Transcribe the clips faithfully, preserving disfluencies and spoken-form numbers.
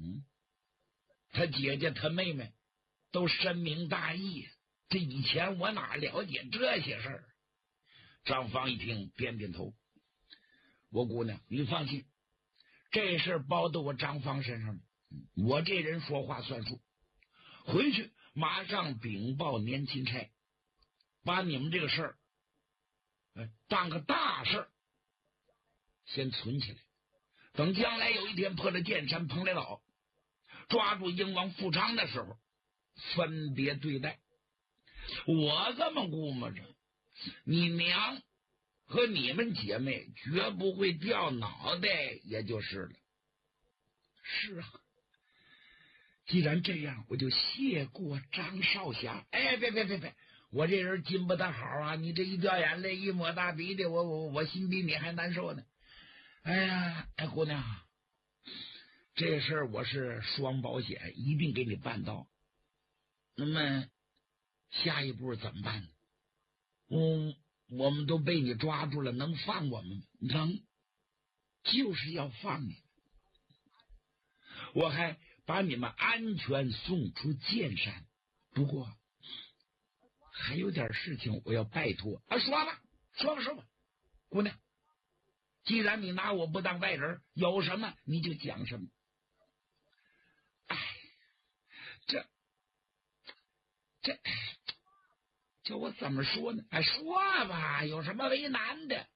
嗯，他姐姐他妹妹都深明大义，这以前我哪了解这些事儿？张芳一听点点头，我姑娘你放心，这事包到我张芳身上了，我这人说话算数，回去马上禀报年钦差，把你们这个事儿哎当个大事儿先存起来，等将来有一天破了剑山蓬莱岛，抓住英王富昌的时候分别对待。我这么估摸着，你娘和你们姐妹绝不会掉脑袋，也就是了。是啊，既然这样，我就谢过张少侠。哎，别别别别，我这人经不得好啊！你这一掉眼泪，一抹大鼻涕，我我我心比你还难受呢。哎呀，哎姑娘，这事儿我是双保险，一定给你办到。那么下一步怎么办呢？嗯，我们都被你抓住了，能放我们吗？能，就是要放你。我还把你们安全送出剑山，不过还有点事情我要拜托啊！说吧，说吧，说吧，姑娘，既然你拿我不当外人，有什么你就讲什么。哎，这这叫我怎么说呢？哎，说吧，有什么为难的？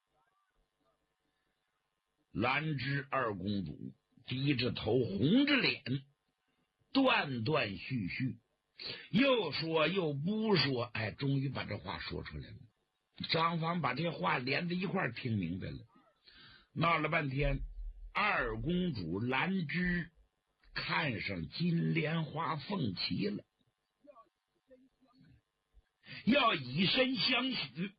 兰芝二公主低着头，红着脸，断断续续，又说又不说，哎，终于把这话说出来了。张芳把这话连在一块儿听明白了，闹了半天，二公主兰芝看上金莲花凤旗了，要以身相许。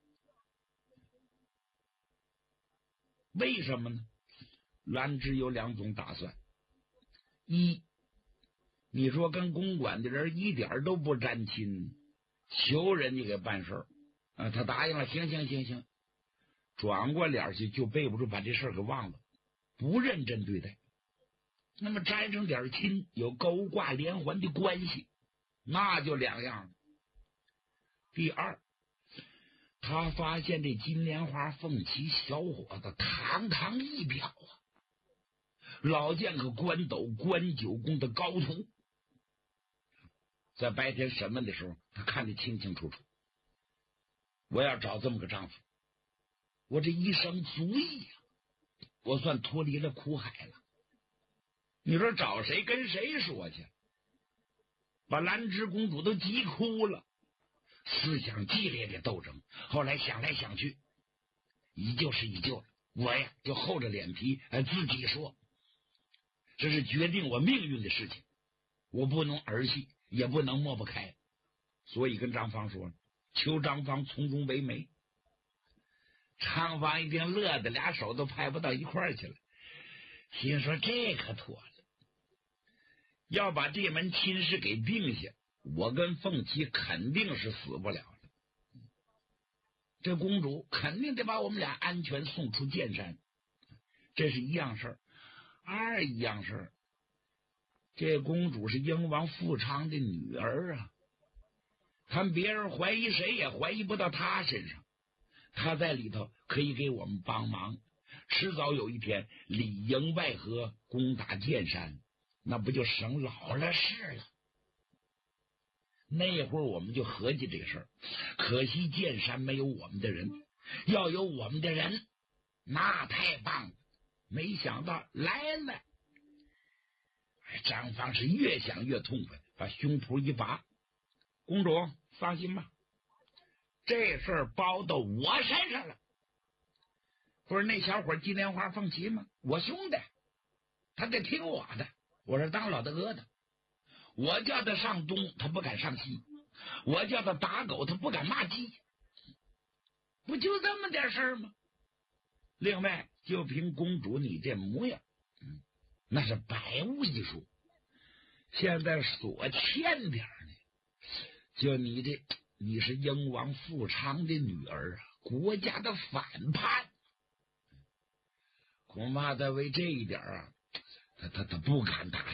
为什么呢？兰芝有两种打算，一，你说跟公馆的人一点都不沾亲，求人家给办事儿啊，他答应了，行行行行，转过脸去就背不住把这事儿给忘了，不认真对待。那么沾上点亲，有勾挂连环的关系，那就两样了。第二，他发现这金莲花凤旗小伙子堂堂一表啊，老见个关斗关九宫的高徒，在白天审问的时候他看得清清楚楚。我要找这么个丈夫，我这一生足矣呀、啊，我算脱离了苦海了。你说找谁跟谁说去？把兰芝公主都急哭了，思想激烈的斗争。后来想来想去，依旧是依旧了。我呀就厚着脸皮呃自己说，这是决定我命运的事情，我不能儿戏，也不能抹不开，所以跟张芳说，求张芳从中为媒。张芳一听乐得俩手都拍不到一块儿去了，心说这可妥了，要把这门亲事给定下，我跟凤琪肯定是死不了了。这公主肯定得把我们俩安全送出剑山，这是一样事儿。二一样事儿，这公主是英王富昌的女儿啊，他们别人怀疑谁也怀疑不到她身上，她在里头可以给我们帮忙，迟早有一天里应外合攻打剑山，那不就省老了事了。那会儿我们就合计这个事儿，可惜剑山没有我们的人，要有我们的人那太棒了，没想到来了。张芳是越想越痛快，把胸脯一拔，公主放心吧，这事儿包到我身上了。不是那小伙金莲花凤旗吗？我兄弟，他得听我的，我是当老大哥的，我叫他上东他不敢上西，我叫他打狗他不敢骂鸡，不就这么点事儿吗？另外就凭公主你这模样，嗯，那是百无一疏。现在所欠点呢，就你这你是英王富昌的女儿啊，国家的反叛，恐怕他为这一点啊，他他他不敢打